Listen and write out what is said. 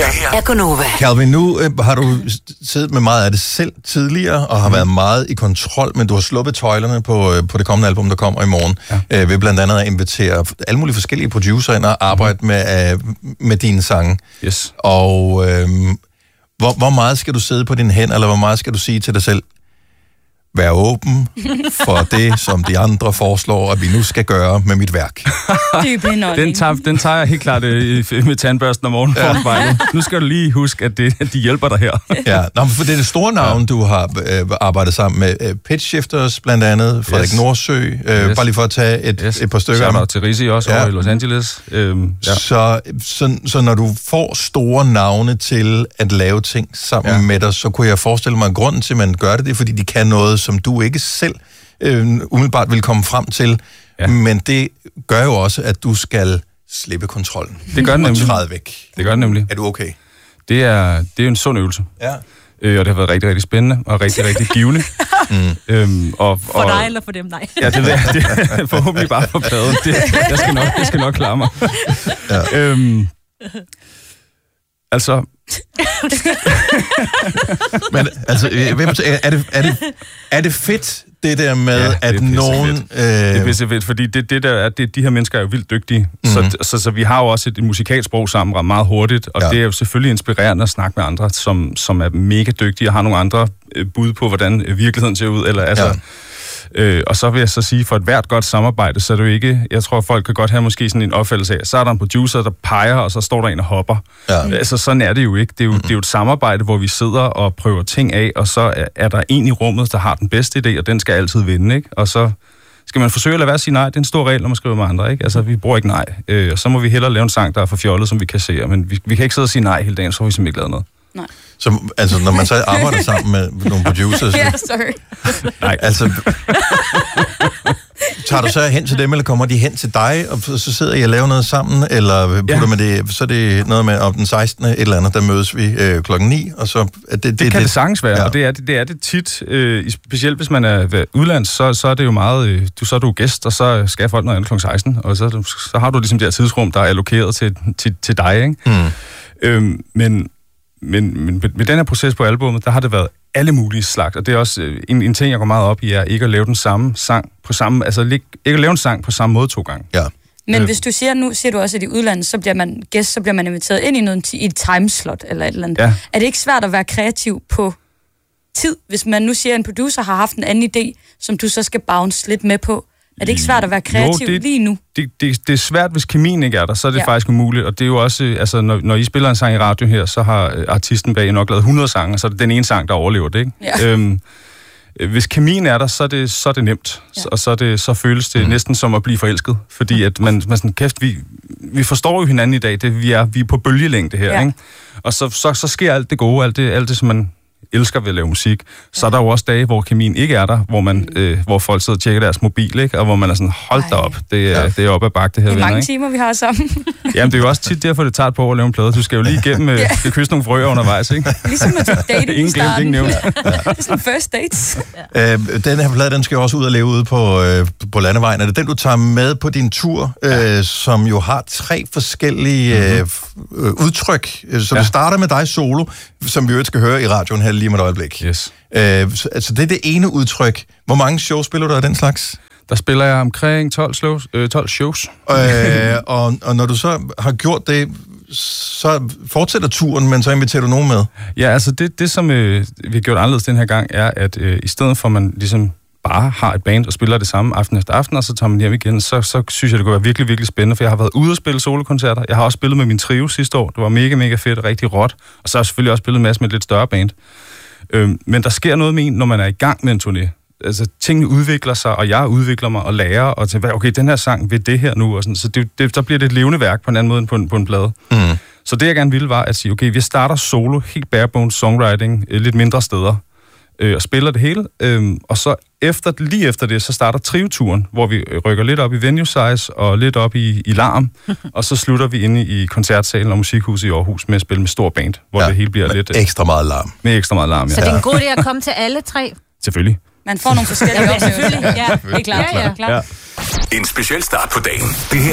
er Gonova. Calvin, nu har du siddet med meget af det selv tidligere, og har været meget i kontrol, men du har sluppet tøjlerne på det kommende album, der kommer i morgen, ved blandt andet at invitere alle mulige forskellige producer ind og arbejde med dine sange. Yes. Og hvor meget skal du sidde på din hænder, eller hvor meget skal du sige til dig selv, vær åben for det, som de andre foreslår, at vi nu skal gøre med mit værk? Den tager jeg helt klart med tandbørsten om morgenen foran spejlet. Nu skal du lige huske, at de hjælper dig her. Ja, for det er det store navn, du har arbejdet sammen med. Pitch Shifters blandt andet, Frederik Nordsø, bare lige for at tage et par stykker. Shout-out til Rizzi også over i Los Angeles. Så når du får store navne til at lave ting sammen med dig, så kunne jeg forestille mig, at grunden til, at man gør det, er, fordi de kan noget, som du ikke selv umiddelbart vil komme frem til. Ja. Men det gør jo også, at du skal slippe kontrollen. Det gør den nemlig. Og træde væk. Det gør den nemlig. Er du okay? Det er jo en sund øvelse. Ja. Og det har været rigtig, rigtig spændende og rigtig, rigtig givende. For dig eller for dem? Nej. Ja, det er forhåbentlig bare for pladen. Jeg skal nok klare mig. Ja. Altså... Men altså, er det fedt, det der med, at nogen... Det er fedt, fordi de her mennesker er jo vildt dygtige. Så vi har jo også et musikalsk sprog sammen meget hurtigt, og det er jo selvfølgelig inspirerende at snakke med andre, som er mega dygtige og har nogle andre bud på, hvordan virkeligheden ser ud. Eller, altså, og så vil jeg så sige, for et hvert godt samarbejde, så er det jo ikke... Jeg tror, folk kan godt have måske sådan en opfattelse af, så er der en producer, der peger, og så står der en og hopper. Ja. Altså, sådan er det jo ikke. Det er jo et samarbejde, hvor vi sidder og prøver ting af, og så er der en i rummet, der har den bedste idé, og den skal altid vinde, ikke? Og så skal man forsøge at lade være at sige nej. Det er en stor regel, når man skriver med andre, ikke? Altså, vi bruger ikke nej. Og så må vi hellere lave en sang, der er for fjollet, som vi kan se. Men vi kan ikke sidde og sige nej hele dagen, så har vi simpelthen ikke lavet noget. Nej. Så, altså, når man så arbejder sammen med nogle producers... Ja, sorry. Nej, altså... Tager du så hen til dem, eller kommer de hen til dig, og så sidder I og laver noget sammen, eller putter man det, så er det noget med om den 16. et eller andet, der mødes vi 9:00, og så... Det kan det sagtens være, og det er det tit, specielt hvis man er udlands, så er det jo meget... Så er du gæst, og så skal folk noget andet kl. 16, og så har du ligesom det her tidsrum, der er allokeret til dig, ikke? Men med den her proces på albumet, der har det været alle mulige slags, og det er også en ting, jeg går meget op i, er ikke at lave den samme sang på samme, altså ikke at lave en sang på samme måde 2 gange. Ja. Men hvis du siger, nu siger du også, at i udlandet, så bliver man gæst, så bliver man inviteret ind i et timeslot eller et eller andet. Ja. Er det ikke svært at være kreativ på tid, hvis man nu siger, at en producer har haft en anden idé, som du så skal bounce lidt med på? Er det ikke svært at være kreativ lige nu? Det er svært, hvis kemien ikke er der, så er det faktisk umuligt. Og det er jo også, altså når I spiller en sang i radio her, så har artisten bag nok lavet 100 sange, og så er det den ene sang, der overlever det, ikke? Ja. Hvis kemien er der, så er det nemt. Ja. Og så føles det næsten som at blive forelsket. Fordi at man sådan, kæft, vi forstår jo hinanden i dag. Vi er på bølgelængde her, ikke? Og så sker alt det gode, alt det som man elsker ved at lave musik. Så er der jo også dage, hvor kemien ikke er der, hvor folk sidder og tjekker deres mobil, ikke? Og hvor man er sådan, hold da op, det er op ad bakke, det her venner, ikke? Det er mange timer, vi har sammen. Jamen, det er jo også tit derfor, det tager et par år at lave en plade. Du skal jo lige igennem kysse nogle frøer undervejs, ikke? Ligesom at tage dating i starten. Ingen nævnt. Det er sådan first dates. Den her plade, den skal jo også ud og leve ude på landevejen. Er det den, du tager med på din tur, som jo har 3 forskellige udtryk? Så det starter med dig solo, som vi jo skal høre i radioen her lige om et øjeblik. Yes. Så det er det ene udtryk. Hvor mange shows spiller du af den slags? Der spiller jeg omkring 12 shows. Og når du så har gjort det, så fortsætter turen, men så inviterer du nogen med? Ja, altså det som vi har gjort anderledes den her gang, er, at i stedet for, at man ligesom bare har et band og spiller det samme aften efter aften, og så tager man hjem igen, så synes jeg, det kunne være virkelig, virkelig spændende, for jeg har været ude og spille solokoncerter. Jeg har også spillet med min trio sidste år. Det var mega, mega fedt og rigtig råt. Og så har jeg selvfølgelig også spillet en masse med et lidt større band. Men der sker noget med en, når man er i gang med en turné. Altså, tingene udvikler sig, og jeg udvikler mig og lærer, og tænker, okay, den her sang vil det her nu, og sådan. Så der bliver det et levende værk på en anden måde end på en plade. Så det, jeg gerne ville, var at sige, okay, vi starter solo, helt barebones songwriting, lidt mindre steder, og spiller det hele, og så lige efter det, så starter trioturen, hvor vi rykker lidt op i venue size, og lidt op i larm, og så slutter vi inde i koncertsalen og musikhuset i Aarhus med at spille med stor band, hvor det hele bliver lidt... Ekstra meget larm. Med ekstra meget larm, ja. Så det er en god idé at komme til alle 3? Selvfølgelig. Man får nogle forskellige oplevelser. Selvfølgelig, ja. Det er klart. Ja. En speciel start på dagen. Det her